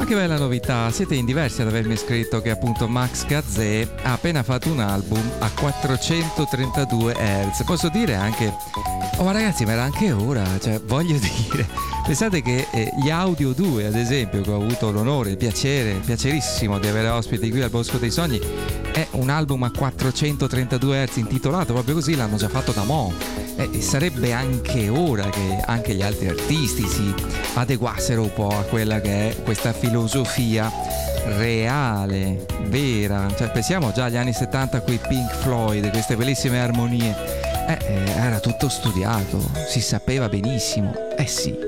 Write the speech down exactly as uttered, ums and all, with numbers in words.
che bella novità, siete in diversi ad avermi scritto che appunto Max Gazzè ha appena fatto un album a quattrocentotrentadue hertz. Posso dire anche, oh ma ragazzi, ma era anche ora, cioè voglio dire, pensate che eh, gli Audio due ad esempio, che ho avuto l'onore, il piacere, il piacerissimo di avere ospiti qui al Bosco dei Sogni, è un album a quattrocentotrentadue hertz intitolato proprio così, l'hanno già fatto da mo'. E sarebbe anche ora che anche gli altri artisti si adeguassero un po' a quella che è questa filosofia reale, vera. Cioè, pensiamo già agli anni settanta con i Pink Floyd, queste bellissime armonie. Eh, eh, era tutto studiato, si sapeva benissimo. Eh sì.